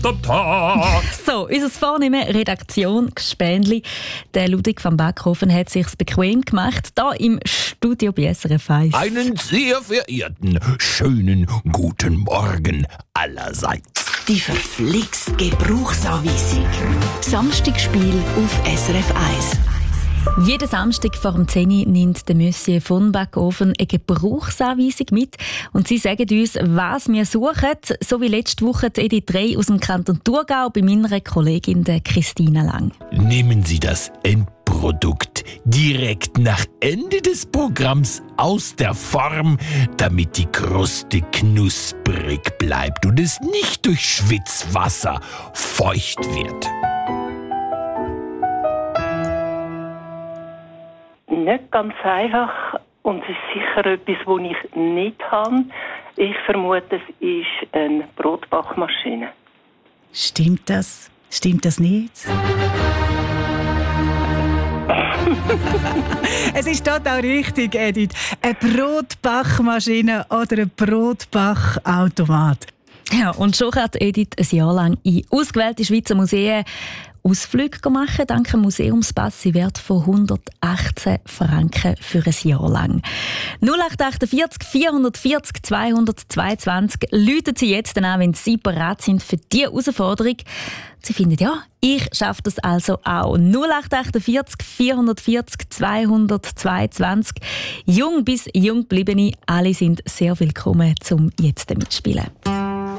So, unser vornehme Redaktion Gspendli. Der Ludwig van Backhofen hat sich's bequem gemacht, da im Studio bei SRF 1. Einen sehr verehrten, schönen guten Morgen allerseits. Die verflixt Gebrauchsanweisung. Samstagspiel auf SRF 1. Jeden Samstag vor dem 10 Uhr nimmt der Monsieur von Backhofen eine Gebrauchsanweisung mit und sie sagen uns, was wir suchen, so wie letzte Woche die Edith 3 aus dem Kanton Thurgau bei meiner Kollegin der Christina Lang. Nehmen Sie das Endprodukt direkt nach Ende des Programms aus der Form, damit die Kruste knusprig bleibt und es nicht durch Schwitzwasser feucht wird. Nicht ganz einfach und es ist sicher etwas, das ich nicht habe. Ich vermute, es ist eine Brotbackmaschine. Stimmt das? Stimmt das nicht? Es ist total richtig, Edith. Eine Brotbachmaschine oder ein Brotbachautomat. Ja, und schon kann Edith ein Jahr lang in ausgewählte Schweizer Museen Ausflüge machen, dank dem Museumspass Wert von 118 Franken für ein Jahr lang. 0848 440 222 läuten Sie jetzt an, wenn Sie bereit sind für diese Herausforderung. Sie finden, ja, ich schaffe das also auch. 0848 440 222. Jung bis jung gebliebene, alle sind sehr willkommen zum jetzt mitspielen.